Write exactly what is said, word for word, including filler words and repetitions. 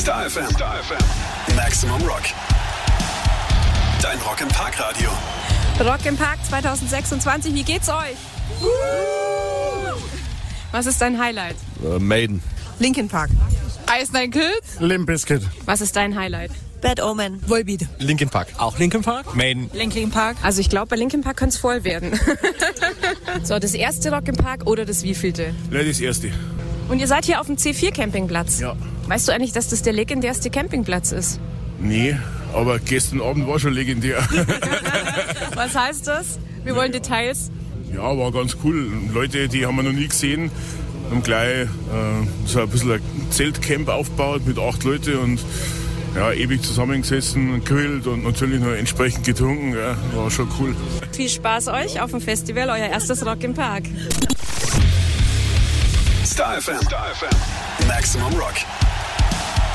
Star F M. Star F M. Maximum Rock. Dein Rock im Park Radio. Rock im Park zwanzig sechsundzwanzig, wie geht's euch? Was ist dein Highlight? Uh, Maiden. Linkin Park. Ice Nine Kills. Limp Bizkit. Was ist dein Highlight? Bad Omen. Volbeat. Linkin Park. Auch Linkin Park? Maiden. Linkin Park. Also ich glaube, bei Linkin Park könnte es voll werden. So, das erste Rock im Park oder das wievielte? Ja, das erste. Und ihr seid hier auf dem C vier Campingplatz. Ja. Weißt du eigentlich, dass das der legendärste Campingplatz ist? Nee, aber gestern Abend war schon legendär. Was heißt das? Wir wollen Details. Ja, war ganz cool. Leute, die haben wir noch nie gesehen, haben gleich äh, so ein bisschen ein Zeltcamp aufgebaut mit acht Leuten und ja, ewig zusammengesessen und gegrillt und natürlich noch entsprechend getrunken. Ja, war schon cool. Viel Spaß euch auf dem Festival, euer erstes Rock im Park. Star F M. Star F M. Maximum Rock.